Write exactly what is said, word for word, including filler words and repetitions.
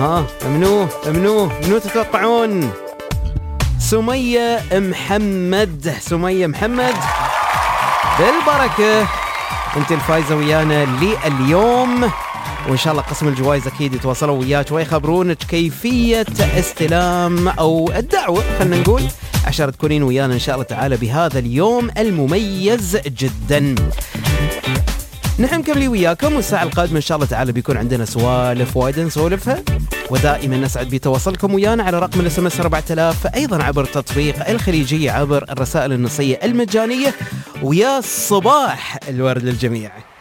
ها منو منو منو تتوقعون؟ سمية محمد. سمية محمد بالبركة، انت الفايزة ويانا لليوم، وإن شاء الله قسم الجوائز أكيد يتواصلوا وياك ويخبرونك كيفية استلام أو الدعوة خلنا نقول عشان تكونين ويانا إن شاء الله تعالى بهذا اليوم المميز جدا. نحن مكملين وياكم، والساعة القادمة إن شاء الله تعالى بيكون عندنا سوالف وايد نسولفها، ودائما نسعد بتواصلكم ويانا على رقم الاس ام اس أربعة آلاف، أيضا عبر تطبيق الخليجية عبر الرسائل النصية المجانية. ويا صباح الورد للجميع.